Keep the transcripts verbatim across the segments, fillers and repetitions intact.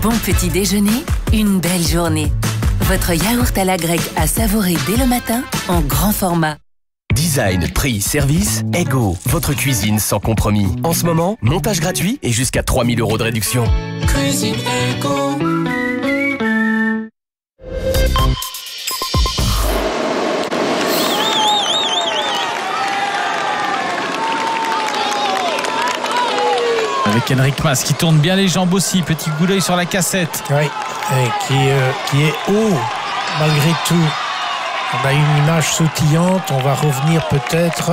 bon petit déjeuner, une belle journée. Votre yaourt à la grecque à savourer dès le matin en grand format. Design, prix, service, Ego. Votre cuisine sans compromis. En ce moment, montage gratuit et jusqu'à trois mille euros de réduction. Cuisine Ego. Avec Henrik Mas qui tourne bien les jambes aussi. Petit coup d'œil sur la cassette. Oui, et qui, euh, qui est haut malgré tout. On a une image sautillante, on va revenir peut-être.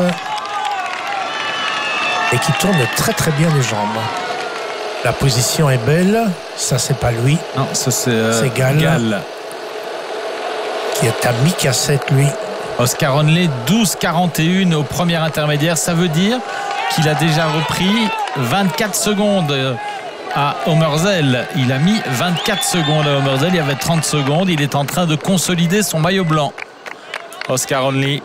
Et qui tourne très très bien les jambes. La position est belle, ça c'est pas lui. Non, ça c'est, euh, c'est Gall, Gall. Qui est à mi-cassette lui. Oscar Onley, douze quarante et un au premier intermédiaire. Ça veut dire qu'il a déjà repris vingt-quatre secondes à Omerzell. Il a mis vingt-quatre secondes à Omerzell. Il y avait trente secondes. Il est en train de consolider son maillot blanc. Oscar Onley.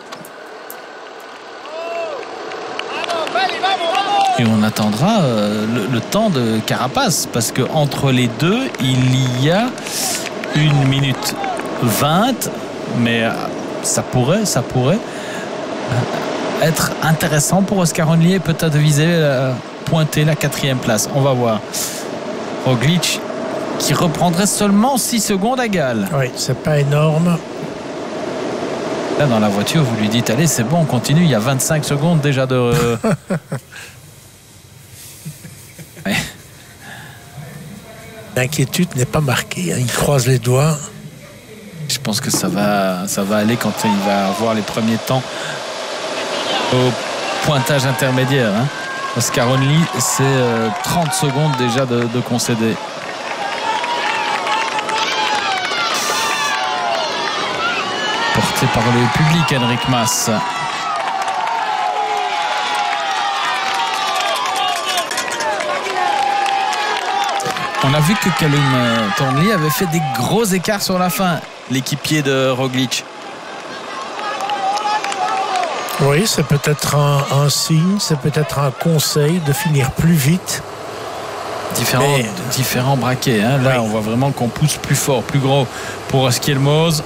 Et on attendra euh, le, le temps de Carapace parce que entre les deux, il y a une minute vingt. Mais euh, ça pourrait, ça pourrait être intéressant pour Oscar Onley et peut-être viser, euh, pointer la quatrième place. On va voir. Roglic qui reprendrait seulement six secondes à Gall. Oui, c'est pas énorme. Là, dans la voiture, vous lui dites, allez, c'est bon, on continue. Il y a vingt-cinq secondes déjà de... Euh... ouais. L'inquiétude n'est pas marquée. Hein. Il croise les doigts. Je pense que ça va, ça va aller quand il va avoir les premiers temps au pointage intermédiaire. Hein. Oscar Onley, c'est euh, trente secondes déjà de, de concéder. Porté par le public, Henrik Mas. On a vu que Callum Tournley avait fait des gros écarts sur la fin, l'équipier de Roglic. Oui, c'est peut-être un, un signe, c'est peut-être un conseil de finir plus vite. Différents, Mais... différents braquets. Hein. Là, oui. On voit vraiment qu'on pousse plus fort, plus gros pour Skelmose.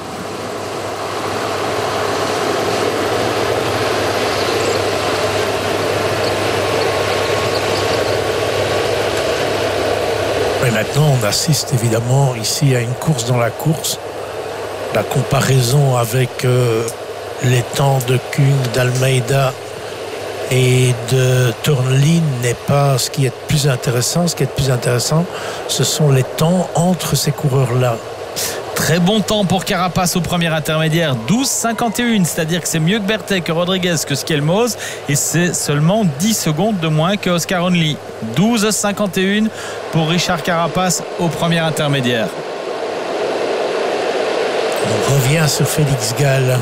Et maintenant, on assiste évidemment ici à une course dans la course. La comparaison avec euh, les temps de Kung, d'Almeida et de Tournley n'est pas ce qui est plus intéressant. Ce qui est plus intéressant, ce sont les temps entre ces coureurs-là. Très bon temps pour Carapace au premier intermédiaire, douze cinquante et un, c'est-à-dire que c'est mieux que Berthet, que Rodriguez, que Skelmose, et c'est seulement dix secondes de moins que Oscar Onley. douze cinquante et un pour Richard Carapace au premier intermédiaire. On revient sur Félix Gall.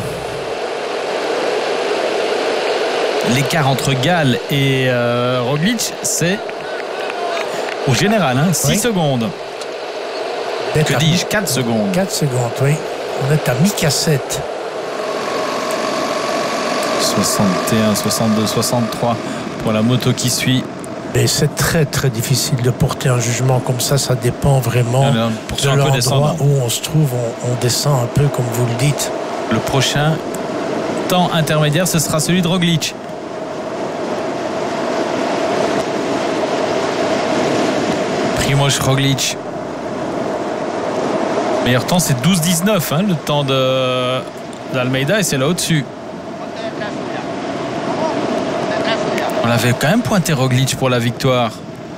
L'écart entre Gall et euh, Roglic, c'est au général, hein, six oui. secondes. Que dis-je, quatre secondes. quatre secondes, oui. On est à mi-cassette. soixante et un, soixante-deux, soixante-trois pour la moto qui suit. Et c'est très très difficile de porter un jugement comme ça. Ça dépend vraiment Alors, de l'endroit où on se trouve. On, on descend un peu comme vous le dites. Le prochain temps intermédiaire, ce sera celui de Roglic. Primož Roglic. Meilleur temps, c'est douze dix-neuf, hein, le temps de, d'Almeida, et c'est là au-dessus. On avait quand même pointé Roglic pour la victoire.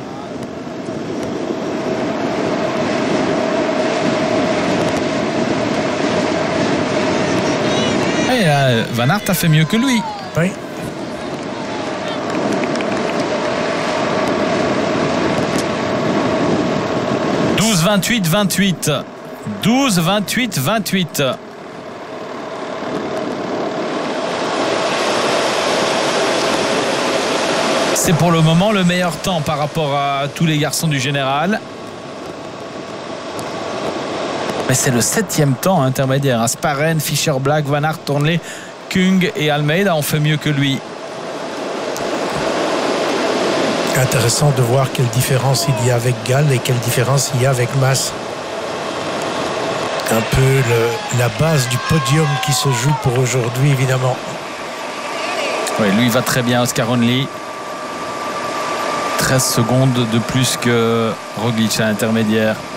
Et là, Van Aert a fait mieux que lui. Oui. douze vingt-huit vingt-huit. douze vingt-huit vingt-huit. C'est pour le moment le meilleur temps par rapport à tous les garçons du général. Mais c'est le septième temps intermédiaire. Asparen, Fischer Black, Van Aert, Tournley, Kung et Almeida ont fait mieux que lui. Intéressant de voir quelle différence il y a avec Gall et quelle différence il y a avec Mas. Un peu le, la base du podium qui se joue pour aujourd'hui, évidemment. Oui, lui va très bien, Oscar Onley. treize secondes de plus que Roglic à l'intermédiaire.